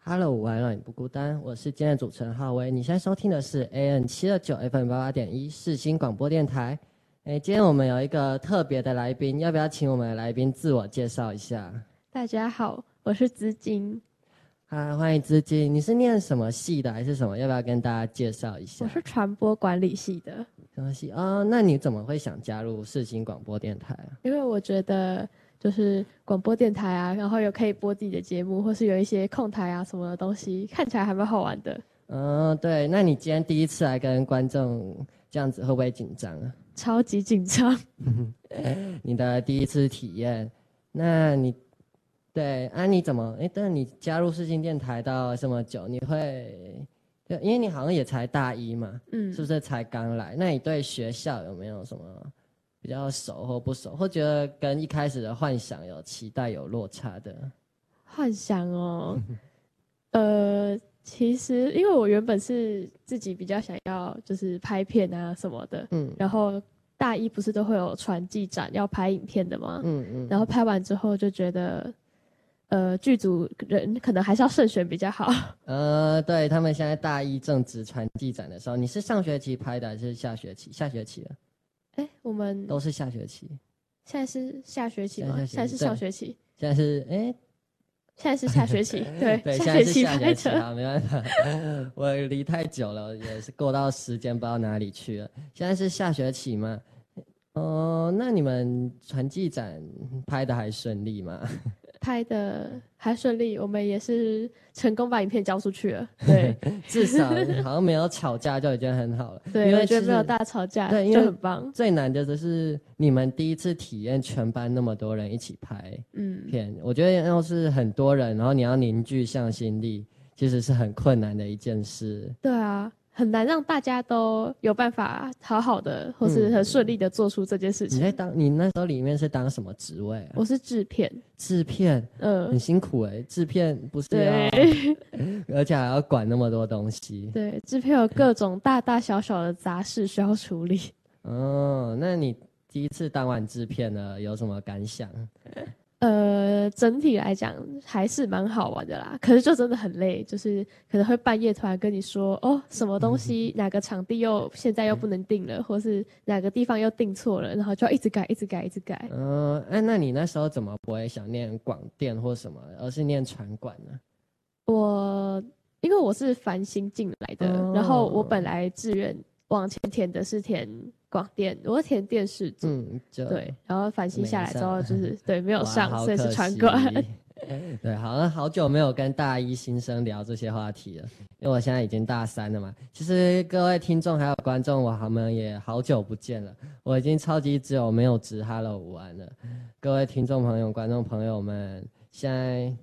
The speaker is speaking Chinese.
Hello， 午安，让你不孤单。我是今天的主持人浩威。你现在收听的是 AM729 FM88.1 世新广播电台。今天我们有一个特别的来宾，要不要请我们的来宾自我介绍一下？ 大家好，我是资金。 欢迎资金。你是念什么系的还是什么？要不要跟大家介绍一下？ 我是传播管理系的。 什么系？那你怎么会想加入世新广播电台啊？ 因为我觉得就是广播电台啊，然后有可以播自己的节目，或是有一些控台啊什么的东西，看起来还蛮好玩的。 对，那你今天第一次来跟观众这样子，会不会紧张啊？ 超级紧张。 你的第一次体验，那你对啊？你怎么但你加入世新电台到这么久，你会因为你好像也才大一嘛，是不是才刚来？那你对学校有没有什么比较熟或不熟，或觉得跟一开始的幻想有期待有落差的？ 幻想哦，其实因为我原本是自己比较想要就是拍片啊什么的，然后大一不是都会有传记展要拍影片的吗？然后拍完之后就觉得，剧组人可能还是要慎选比较好。 对，他们现在大一正值传记展的时候，你是上学期拍的还是下学期？下学期了？ 我们都是下学期。 现在是下学期吗？现在是上学期。 现在是现在是下学期。对， 对， 下学期下学期拍的。 啊，没办法，我离太久了，也是过到时间不知道哪里去了。现在是下学期嘛？那你们传记展拍的还顺利吗？ 拍的还顺利，我们也是成功把影片交出去了。对， 至少好像没有吵架就已经很好了。 对，我觉得没有大吵架， 对， 就很棒。 最难的就是你们第一次体验全班那么多人一起拍片，我觉得要是很多人，然后你要凝聚向心力，其实是很困难的一件事。 对啊。很难让大家都有办法好好的或是很顺利的做出这件事情。 你那时候里面是当什么职位啊？ 我是制片。 制片，很辛苦制片不是要，而且还要管那么多东西。 对，制片有各种大大小小的杂事需要处理。 那你第一次当完制片了，有什么感想？ 整体来讲还是蛮好玩的啦，可是就真的很累，就是可能会半夜突然跟你说，什么东西哪个场地现在又不能定了，或是哪个地方又定错了，然后就要一直改。 那你那时候怎么不会想念广电或什么，而是念传管呢？ 因为我是繁星进来的，然后我本来志愿往前填的是填广电，我是填电视组，对，然后繁星下来之后就是对没有上，所以是传管。 对，好像好久没有跟大一新生聊这些话题了，因为我现在已经大三了嘛。其实各位听众还有观众，我们也好久不见了，我已经超级久没有直 Hello 午安了。各位听众朋友、观众朋友们，现在